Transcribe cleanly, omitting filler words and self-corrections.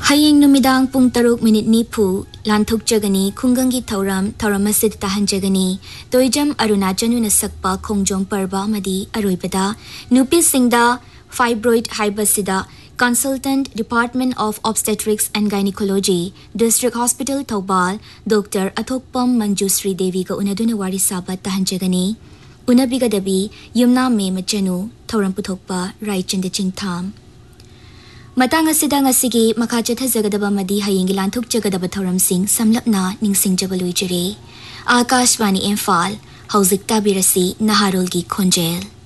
Hayeng numidang pung taruk minit nipu lanthuk jagani khungangi thauram asid tahan jagani toijam arunachanu na sakpa khongjong parba madi aroibada nupi singda fibroid haibasida Consultant Department of Obstetrics and Gynecology District Hospital Thoubal Dr. Athokpam Manjusri Devi ka unaduna wari sabat tahan jagani unabigadabi yumna me machanu thauram puthokpa Raichand Chingtham Matang asida ngasigi makachatha jagadaba madi hayeng lanthuk jagadaba thoram sing samlapna ningsing jabalui jire Akashvani Imphal Hauzik Tabirasi Naharolgi Khonjel